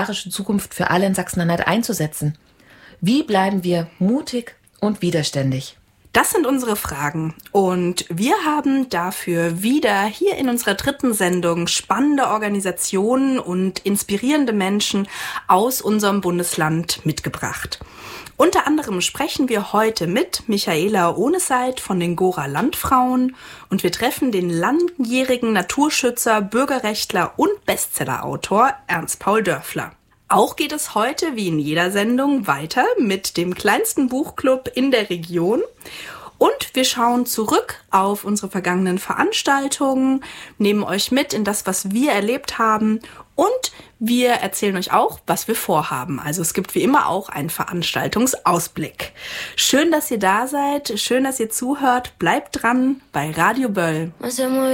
Zukunft für alle in Sachsen-Anhalt einzusetzen? Wie bleiben wir mutig und widerständig? Das sind unsere Fragen und wir haben dafür wieder hier in unserer 3. Sendung spannende Organisationen und inspirierende Menschen aus unserem Bundesland mitgebracht. Unter anderem sprechen wir heute mit Michaela Ohneseit von den Gora Landfrauen und wir treffen den langjährigen Naturschützer, Bürgerrechtler und Bestsellerautor Ernst Paul Dörfler. Auch geht es heute, wie in jeder Sendung, weiter mit dem kleinsten Buchclub in der Region. Und wir schauen zurück auf unsere vergangenen Veranstaltungen, nehmen euch mit in das, was wir erlebt haben und wir erzählen euch auch, was wir vorhaben. Also es gibt wie immer auch einen Veranstaltungsausblick. Schön, dass ihr da seid, schön, dass ihr zuhört. Bleibt dran bei Radio Böll.